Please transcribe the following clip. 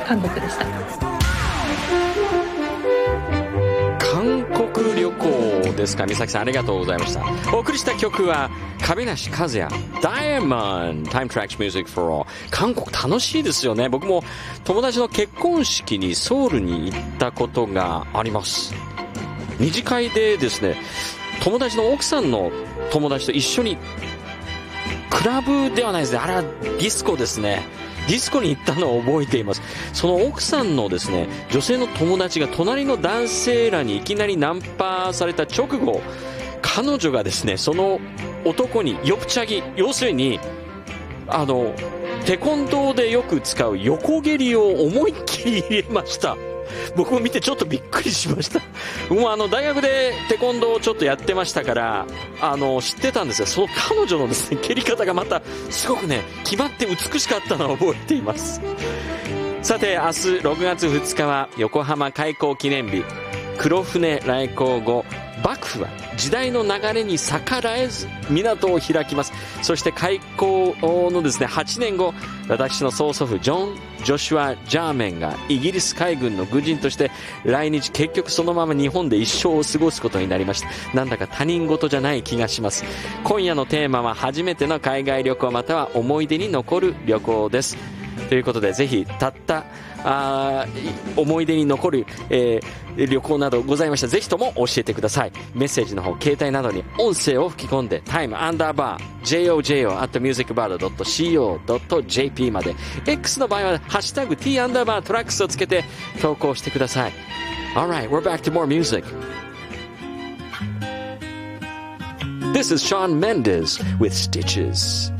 韓国でした。 韓国旅行ですか。美咲さんありがとうございました。お送りした曲は亀梨和也 Diamond Time Tracks Music for All。 韓国楽しいですよね。僕も友達の結婚式にソウルに行ったことがあります。二次会でですね、友達の奥さんの友達と一緒に、クラブではないですね、あれはディスコですね、ディスコに行ったのを覚えています。その奥さんのですね、女性の友達が隣の男性らにいきなりナンパされた直後、彼女がですね、その男にヨプチャギ、要するにテコンドーでよく使う横蹴りを思いっきり入れました。僕も見てちょっとびっくりしました。もう大学でテコンドーをちょっとやってましたから知ってたんですが、その彼女のですね、蹴り方がまたすごくね、決まって美しかったのを覚えています。さて、明日6月2日は横浜開港記念日。黒船来航後、幕府は時代の流れに逆らえず港を開きます。そして開港のですね、8年後、私の曽祖父ジョシュア・ジャーメンがイギリス海軍の軍人として来日、結局そのまま日本で一生を過ごすことになりました。なんだか他人事じゃない気がします。今夜のテーマは初めての海外旅行または思い出に残る旅行です。ということで、ぜひたった思い出に残る、旅行などございましたらぜひとも教えてください。メッセージの方、携帯などに音声を吹き込んで time_jojo@musicbar.co.jp まで、 X の場合はハッシュタグ T_tracks をつけて投稿してください。 Alright, we're back to more music. This is Shawn Mendes with Stitches.